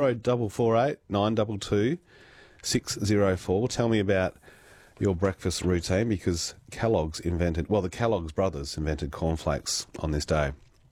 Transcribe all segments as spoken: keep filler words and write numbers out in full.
zero double four eight nine two two six zero four. Tell me about your breakfast routine, because Kellogg's invented, well, the Kellogg's brothers invented cornflakes on this day.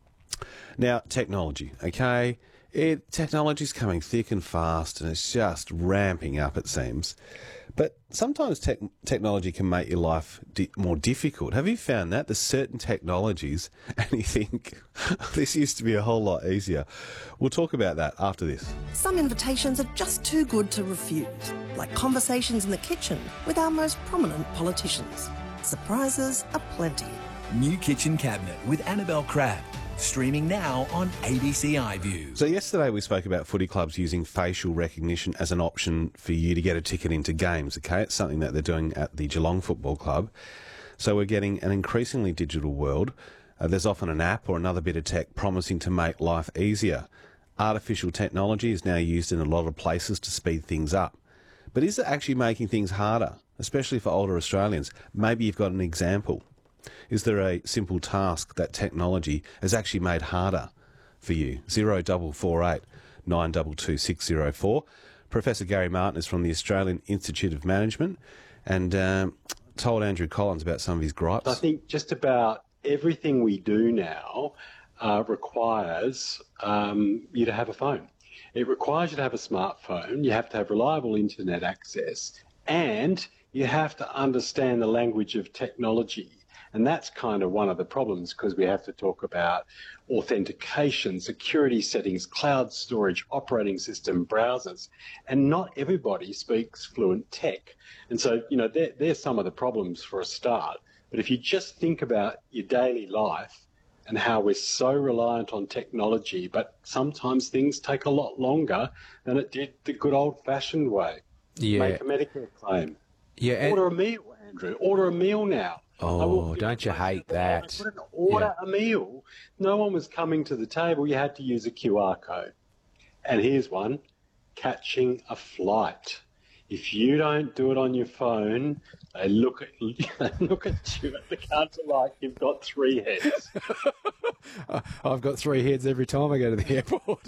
Now, technology, okay? It, technology's coming thick and fast, and it's just ramping up, it seems. But sometimes tech technology can make your life di more difficult. Have you found that? There's certain technologies, and you think, this used to be a whole lot easier. We'll talk about that after this. Some invitations are just too good to refuse, like conversations in the kitchen with our most prominent politicians. Surprises are plenty. New Kitchen Cabinet with Annabelle Crabb. Streaming now on A B C iView. So yesterday we spoke about footy clubs using facial recognition as an option for you to get a ticket into games, okay? It's something that they're doing at the Geelong Football Club. So we're getting an increasingly digital world. Uh, there's often an app or another bit of tech promising to make life easier. Artificial technology is now used in a lot of places to speed things up. But is it actually making things harder, especially for older Australians? Maybe you've got an example. Is there a simple task that technology has actually made harder for you? zero double four eight nine two two six zero four. Professor Gary Martin is from the Australian Institute of Management and um, told Andrew Collins about some of his gripes. I think just about everything we do now uh, requires um, you to have a phone. It requires you to have a smartphone. You have to have reliable internet access, and you have to understand the language of technology. And that's kind of one of the problems, because we have to talk about authentication, security settings, cloud storage, operating system, browsers. And not everybody speaks fluent tech. And so, you know, there, there's some of the problems for a start. But if you just think about your daily life and how we're so reliant on technology, but sometimes things take a lot longer than it did the good old-fashioned way. Yeah. Make a Medicare claim. Yeah. Order a meal, Andrew. Order a meal now. Oh, don't you hate that? I couldn't order Yeah. a meal. No one was coming to the table. You had to use a Q R code. And here's one, catching a flight. If you don't do it on your phone, they look at, they look at you at the counter like you've got three heads. I've got three heads every time I go to the airport.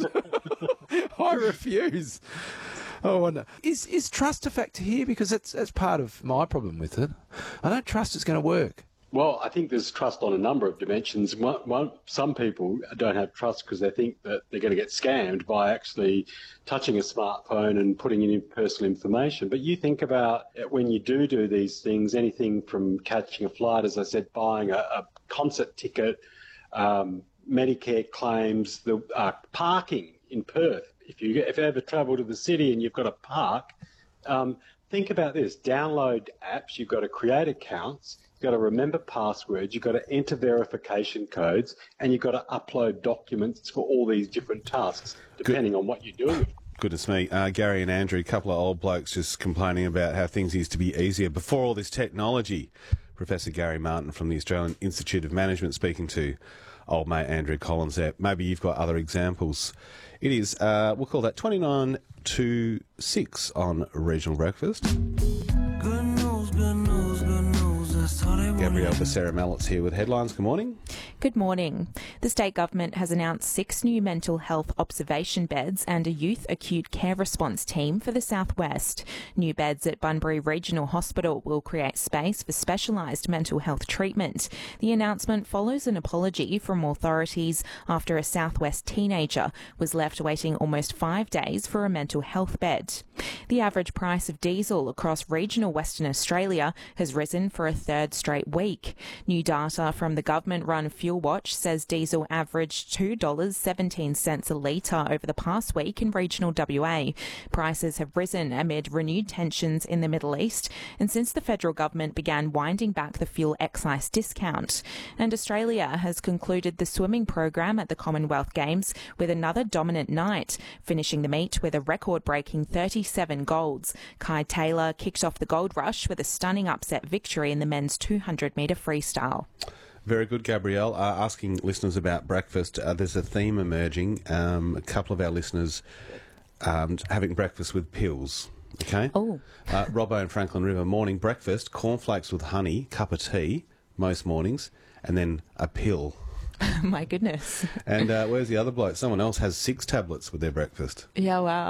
I refuse. Oh, I wonder. Is, is trust a factor here? Because that's, that's part of my problem with it. I don't trust it's going to work. Well, I think there's trust on a number of dimensions. One, one, some people don't have trust because they think that they're going to get scammed by actually touching a smartphone and putting in personal information. But you think about it when you do do these things, anything from catching a flight, as I said, buying a, a concert ticket, um, Medicare claims, the uh, parking in Perth. If you, if you ever travel to the city and you've got to park, um, think about this. Download apps, you've got to create accounts, you've got to remember passwords, you've got to enter verification codes, and you've got to upload documents for all these different tasks, depending Good. on what you're doing. Goodness me. Uh, Gary and Andrew, a couple of old blokes just complaining about how things used to be easier before all this technology. Professor Gary Martin from the Australian Institute of Management speaking to old mate Andrew Collins there. Maybe you've got other examples. It is, uh, we'll call that twenty-nine to six on Regional Breakfast. Good news, good news, good news. That's all they want. Gabrielle Becerra Mallett's here with headlines. Good morning. Good morning. The state government has announced six new mental health observation beds and a youth acute care response team for the southwest. New beds at Bunbury Regional Hospital will create space for specialised mental health treatment. The announcement follows an apology from authorities after a southwest teenager was left waiting almost five days for a mental health bed. The average price of diesel across regional Western Australia has risen for a third straight week. New data from the government-run Fuel Watch says diesel averaged two dollars seventeen a litre over the past week in regional W A. Prices have risen amid renewed tensions in the Middle East and since the federal government began winding back the fuel excise discount. And Australia has concluded the swimming program at the Commonwealth Games with another dominant night, finishing the meet with a record-breaking thirty-seven golds. Kai Taylor kicked off the gold rush with a stunning upset victory in the men's two hundred metre freestyle. Very good, Gabrielle. Uh, asking listeners about breakfast, uh, there's a theme emerging. Um, a couple of our listeners um, having breakfast with pills. Okay? Oh. Uh, Robbo and Franklin River, morning breakfast, cornflakes with honey, cup of tea, most mornings, and then a pill. My goodness. And uh, where's the other bloke? Someone else has six tablets with their breakfast. Yeah, wow.